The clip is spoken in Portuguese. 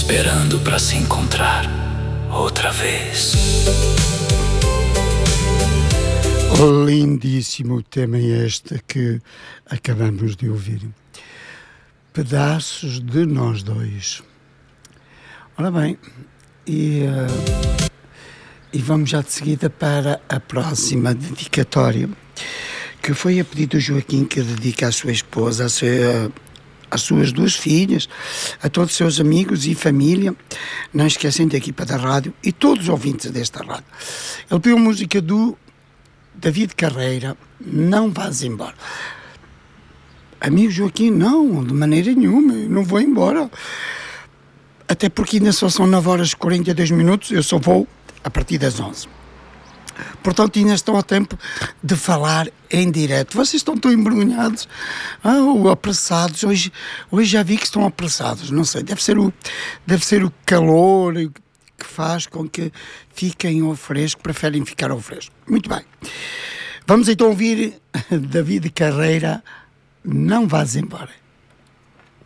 esperando para se encontrar outra vez. Lindíssimo tema este que acabamos de ouvir. Pedaços de nós dois. Ora bem, e vamos já de seguida para a próxima dedicatória, que foi a pedido do Joaquim, que dedica à sua esposa, às suas duas filhas, a todos os seus amigos e família, não esquecendo da equipa da rádio e todos os ouvintes desta rádio. Ele pediu música do David Carreira, Não Vás Embora. Amigo Joaquim, não, de maneira nenhuma, eu não vou embora. Até porque ainda só são 9 horas e 42 minutos, eu só vou a partir das 11. Portanto, ainda estão a tempo de falar em direto. Vocês estão tão envergonhados ou apressados. Hoje já vi que estão apressados. Não sei, deve ser o calor que faz com que fiquem ao fresco, preferem ficar ao fresco. Muito bem. Vamos então ouvir David Carreira, Não Vás Embora.